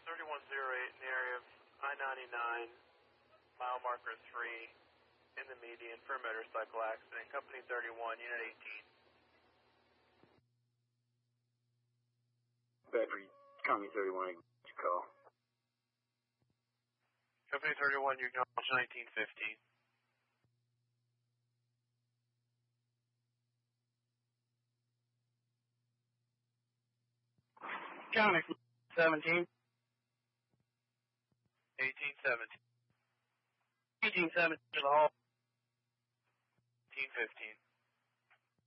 3108 in the area of I-99, mile marker 3, in the median for a motorcycle accident. Company 31, Unit 18. Bedford, Company 31, call. Company 31, you acknowledge 1950. County 17. 1817. 1817 to the hall. 1815.